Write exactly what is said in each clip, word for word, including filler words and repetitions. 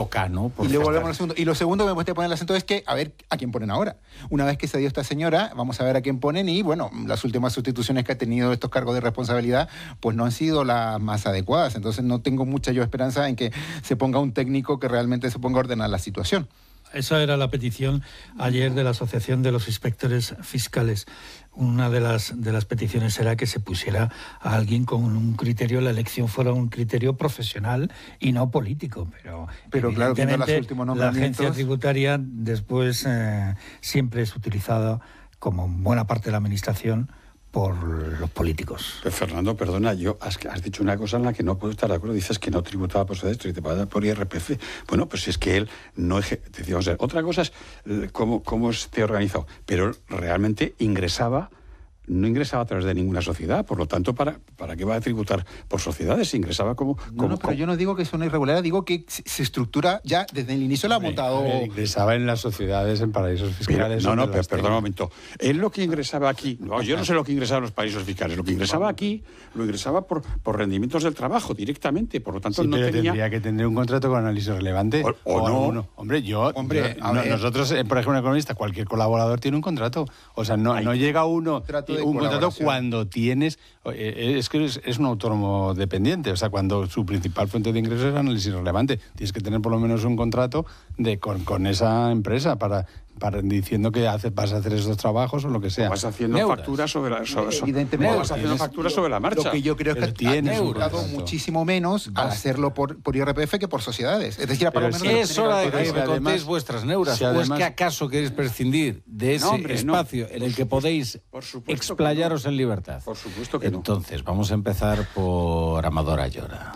boca, ¿no? Por y luego volvemos al segundo. Y lo segundo que me gustaría poner el acento es que, a ver, ¿a quién ponen ahora? Una vez que se dio esta señora, vamos a ver a quién ponen y, bueno, las últimas sustituciones que ha tenido estos cargos de responsabilidad, pues no han sido las más adecuadas. Entonces no tengo mucha yo esperanza en que se ponga un técnico que realmente se ponga a ordenar la situación. Esa era la petición ayer de la Asociación de los Inspectores Fiscales. Una de las de las peticiones era que se pusiera a alguien con un criterio, la elección fuera un criterio profesional y no político. Pero, pero claro, viendo los últimos nombramientos, la agencia tributaria después eh, siempre es utilizada, como buena parte de la administración, por los políticos. Pero Fernando, perdona, yo has, has dicho una cosa en la que no puedo estar de acuerdo. Dices que no tributaba por sociedades, tributaba por I R P F. Bueno, pues si es que él no eje, decíamos, otra cosa es cómo, cómo esté organizado, pero realmente ingresaba, no ingresaba a través de ninguna sociedad, por lo tanto, ¿para, para qué va a tributar por sociedades? Ingresaba como... No, como no, pero como... yo no digo que es una irregularidad, digo que se estructura ya, desde el inicio la ha montado... Eh, ingresaba en las sociedades, en paraísos fiscales... Pero, no, no, pero, perdón un momento. Él lo que ingresaba aquí... No, yo no sé lo que ingresaba en los paraísos fiscales. Lo que ingresaba aquí, lo ingresaba por, por rendimientos del trabajo, directamente. Por lo tanto, sí, no pero tenía... tendría que tener un contrato con análisis relevante. O, o, o no. Alguno. Hombre, yo... Hombre, yo no, nosotros, por ejemplo, un economista, cualquier colaborador tiene un contrato. O sea, no, no llega uno... Un contrato, un contrato cuando cuando tienes, es que es, es un autónomo dependiente, o sea, cuando su principal fuente de ingresos es análisis relevante, tienes que tener por lo menos un contrato de con, con esa empresa para, para diciendo que hace, vas a hacer esos trabajos o lo que sea. O vas haciendo Neuras. facturas sobre la, sobre, evidentemente, o vas haciendo facturas sobre la marcha. Lo que yo creo es que ha neutrado muchísimo menos al hacerlo por, por I R P F que por sociedades. Es decir, para lo menos es hora de que me contéis vuestras neuras, si además, o es que acaso queréis prescindir de ese no, hombre, espacio no. en el que podéis explayaros en libertad. Por supuesto que Entonces, no. vamos a empezar por Amador Ayora.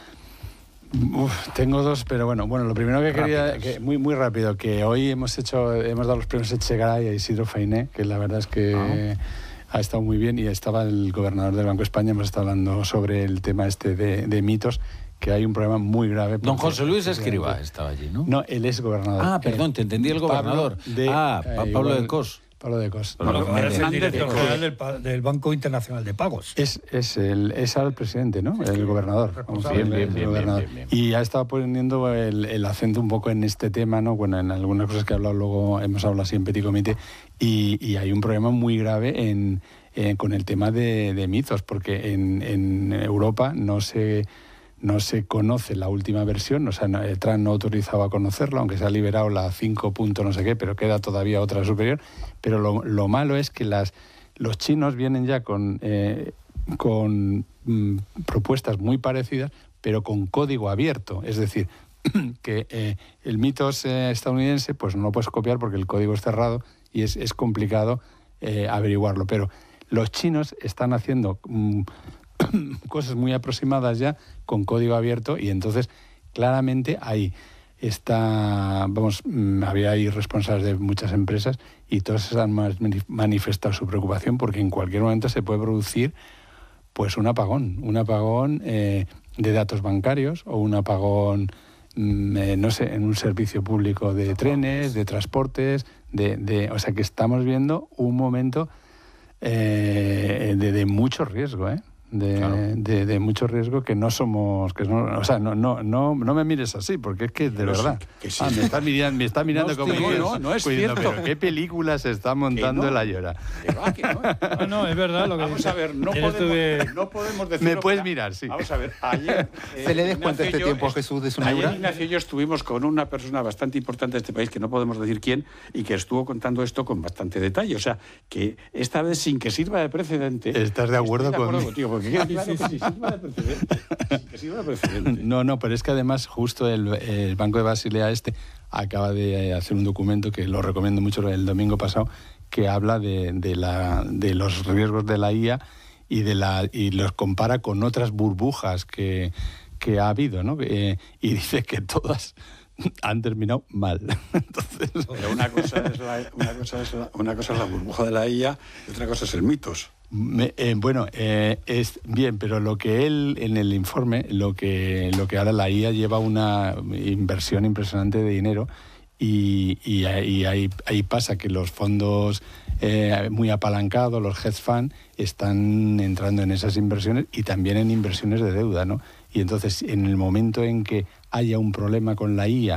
Uf, tengo dos, pero bueno, bueno, lo primero que quería, que, muy muy rápido, que hoy hemos hecho, hemos dado los premios Echegaray a Isidro Fainé, que la verdad es que ah. ha estado muy bien, y estaba el gobernador del Banco de España, hemos estado hablando sobre el tema este de, de mitos, que hay un problema muy grave. Don José Luis Escrivá estaba allí, ¿no? No, él es gobernador. Ah, perdón, te entendí el gobernador. Pablo de, ah, eh, Pablo igual, de Cos. Pablo de Cos. No, no, no, es el director general del, del Banco Internacional de Pagos. Es, es, el, es el presidente, ¿no? El gobernador. Bien, bien, bien, gobernador. Bien, bien, bien. Y ha estado poniendo el, el acento un poco en este tema, ¿no? Bueno, en algunas cosas que he hablado luego, hemos hablado así en Petit Comité, y, y hay un problema muy grave en, en, con el tema de, de mitos, porque en, en Europa no se... no se conoce la última versión, o sea, el Trump no autorizaba a conocerlo, aunque se ha liberado la cinco punto no sé qué, pero queda todavía otra superior. Pero lo, lo malo es que las, los chinos vienen ya con, eh, con mm, propuestas muy parecidas, pero con código abierto. Es decir, que eh, el mitos eh, estadounidense pues no lo puedes copiar porque el código es cerrado y es, es complicado eh, averiguarlo. Pero los chinos están haciendo... Mm, cosas muy aproximadas ya con código abierto, y entonces claramente ahí está, vamos, había ahí responsables de muchas empresas y todos han manifestado su preocupación porque en cualquier momento se puede producir pues un apagón, un apagón eh, de datos bancarios o un apagón, eh, no sé, en un servicio público de trenes, de transportes, de, de o sea que estamos viendo un momento eh, de, de mucho riesgo, ¿eh? De, claro. de, de mucho riesgo que no somos, que no, o sea, no, no, no, no me mires así, porque es que de pero verdad, sí, que sí. ah, me está mirando, me está mirando no, como no, no, no es cuidando, cierto. Pero qué película se está montando no, el Ayora. Que va, que no. no, no, es verdad. Lo que Vamos dice. a ver, no podemos, tuve... no podemos decir. Me puedes mirar, sí. Vamos a ver, ayer. Eh, ¿Se le descuenta este yo, tiempo a Jesús de su neura? Ayer Ignacio y yo estuvimos con una persona bastante importante de este país, que no podemos decir quién, y que estuvo contando esto con bastante detalle. O sea, que esta vez, sin que sirva de precedente. ¿Estás de acuerdo conmigo? Contigo, porque queda claro que sí. Sirva de precedente. Que sirva de precedente. No, no, pero es que además justo el, el Banco de Basilea este acaba de hacer un documento que lo recomiendo mucho el domingo pasado, que habla de, de, la, de los riesgos de la I A y, de la, y los compara con otras burbujas que, que ha habido, ¿no? Eh, y dice que todas han terminado mal. Entonces... Pero una cosa es la, una cosa es la, una cosa es la burbuja de la I A y otra cosa es el mitos. Me, eh, bueno, eh, es bien, pero lo que él, en el informe, lo que, lo que ahora la I A lleva una inversión impresionante de dinero y, y, y ahí, ahí pasa que los fondos eh, muy apalancados, los hedge funds, están entrando en esas inversiones y también en inversiones de deuda, ¿no? Y entonces, en el momento en que haya un problema con la I A